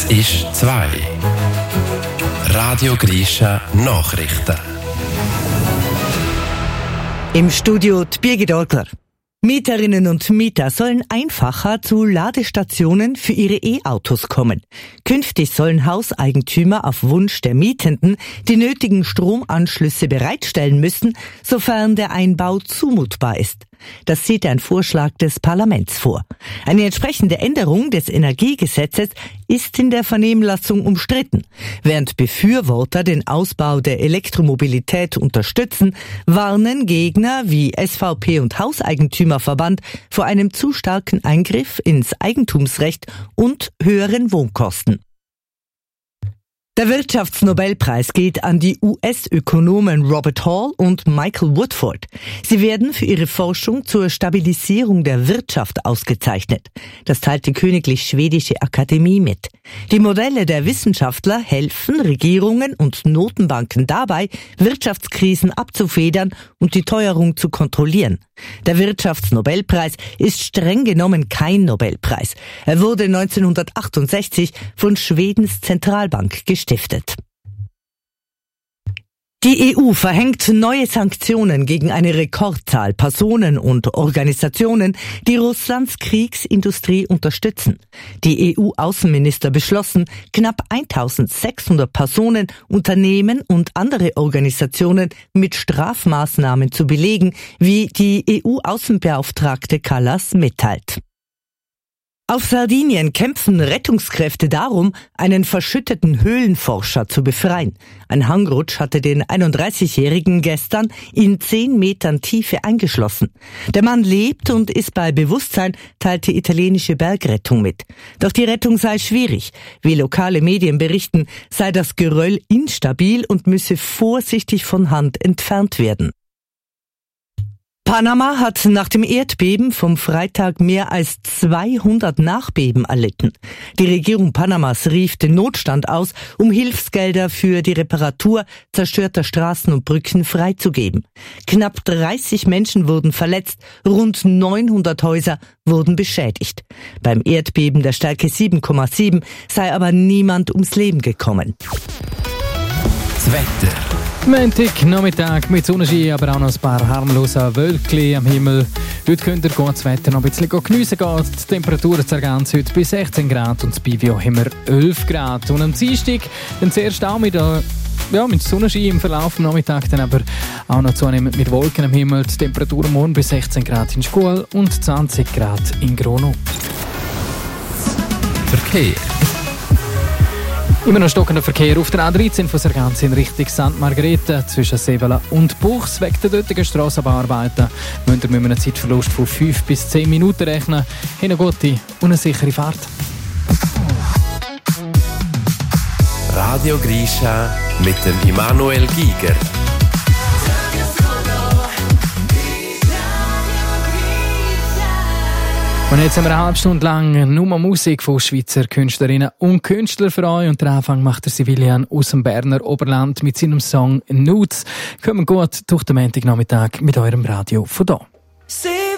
ist 2. Radio Grisha Nachrichten. Im Studio die Birgit Orgler. Mieterinnen und Mieter sollen einfacher zu Ladestationen für ihre E-Autos kommen. Künftig sollen Hauseigentümer auf Wunsch der Mietenden die nötigen Stromanschlüsse bereitstellen müssen, sofern der Einbau zumutbar ist. Das sieht ein Vorschlag des Parlaments vor. Eine entsprechende Änderung des Energiegesetzes ist in der Vernehmlassung umstritten. Während Befürworter den Ausbau der Elektromobilität unterstützen, warnen Gegner wie SVP und Hauseigentümerverband vor einem zu starken Eingriff ins Eigentumsrecht und höheren Wohnkosten. Der Wirtschaftsnobelpreis geht an die US-Ökonomen Robert Hall und Michael Woodford. Sie werden für ihre Forschung zur Stabilisierung der Wirtschaft ausgezeichnet. Das teilt die Königlich Schwedische Akademie mit. Die Modelle der Wissenschaftler helfen Regierungen und Notenbanken dabei, Wirtschaftskrisen abzufedern und die Teuerung zu kontrollieren. Der Wirtschaftsnobelpreis ist streng genommen kein Nobelpreis. Er wurde 1968 von Schwedens Zentralbank gestiftet. Die EU verhängt neue Sanktionen gegen eine Rekordzahl Personen und Organisationen, die Russlands Kriegsindustrie unterstützen. Die EU-Außenminister beschlossen, knapp 1600 Personen, Unternehmen und andere Organisationen mit Strafmaßnahmen zu belegen, wie die EU-Außenbeauftragte Kallas mitteilt. Auf Sardinien kämpfen Rettungskräfte darum, einen verschütteten Höhlenforscher zu befreien. Ein Hangrutsch hatte den 31-Jährigen gestern in 10 Metern Tiefe eingeschlossen. Der Mann lebt und ist bei Bewusstsein, teilt die italienische Bergrettung mit. Doch die Rettung sei schwierig. Wie lokale Medien berichten, sei das Geröll instabil und müsse vorsichtig von Hand entfernt werden. Panama hat nach dem Erdbeben vom Freitag mehr als 200 Nachbeben erlitten. Die Regierung Panamas rief den Notstand aus, um Hilfsgelder für die Reparatur zerstörter Straßen und Brücken freizugeben. Knapp 30 Menschen wurden verletzt, rund 900 Häuser wurden beschädigt. Beim Erdbeben der Stärke 7,7 sei aber niemand ums Leben gekommen. Das Wetter. Montag, Nachmittag mit Sonnenschein, aber auch noch ein paar harmlose Wölkchen am Himmel. Heute könnt ihr das Wetter noch ein bisschen geniessen gehen. Die Temperaturen zergehen heute bis 16 Grad und das Bivio haben wir 11 Grad. Und am Dienstag dann zuerst auch mit Sonnenschein im Verlauf des Nachmittags, dann aber auch noch zunehmend mit Wolken am Himmel. Die Temperaturen morgen bis 16 Grad in Schkuhl und 20 Grad in Grono. Verkehr. Immer noch stockender Verkehr auf der A13 von Sargans in Richtung St. Margrethe zwischen Sevela und Buchs. Wegen der dortigen Strassenbauarbeiten müsst ihr mit einem Zeitverlust von 5 bis 10 Minuten rechnen. Eine gute und eine sichere Fahrt. Radio Grisha mit dem Immanuel Giger. Und jetzt haben wir eine halbe Stunde lang nur Musik von Schweizer Künstlerinnen und Künstlern für euch. Und der Anfang macht der Civilian aus dem Berner Oberland mit seinem Song «Nudes». Kommen gut durch den Montagnachmittag mit eurem Radio von da.